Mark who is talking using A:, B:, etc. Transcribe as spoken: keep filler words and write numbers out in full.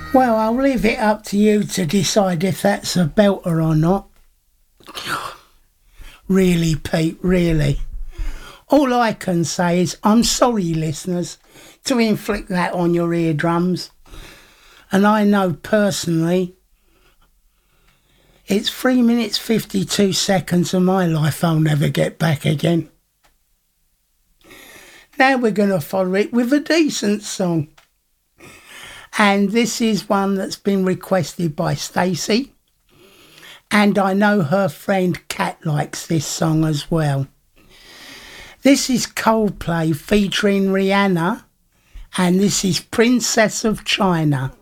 A: Well, I'll leave it up to you to decide if that's a belter or not. Really, Pete, really. All I can say is I'm sorry, listeners, to inflict that on your eardrums. And I know personally it's three minutes fifty-two seconds of my life I'll never get back again. Now we're going to follow it with a decent song. And this is one that's been requested by Stacey. And I know her friend Kat likes this song as well. This is Coldplay featuring Rihanna. And this is Princess of China.